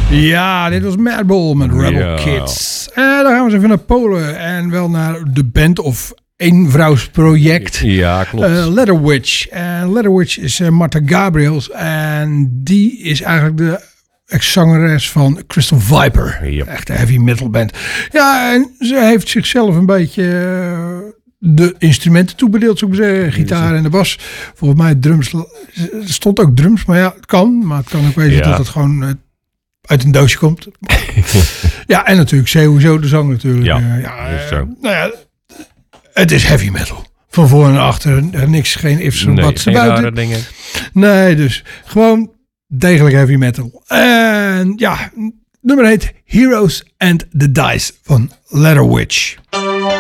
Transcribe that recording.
Ja, dit was Madball met Rebel Kids. En dan gaan we eens even naar Polen. En wel naar de band of eenvrouwsproject. Ja, klopt. Leather Witch. En Leather Witch is Marta Gabriels. En die is eigenlijk de ex-zangeres van Crystal Viper. Yep. Echt een heavy metal band. Ja, en ze heeft zichzelf een beetje de instrumenten toebedeeld, zou ik zeggen. Gitaar en de bas. Volgens mij drums. Er stond ook drums, maar ja, het kan. Maar het kan ook wezen dat het gewoon uit een doosje komt. Ja, en natuurlijk sowieso de zang natuurlijk. Nou ja, het is heavy metal. Van voor en achter. Niks, geen ifs en buts. Geen rare dingen. Nee, dus gewoon degelijk heavy metal. En ja, nummer heet Heroes and the Dice van Leather Witch.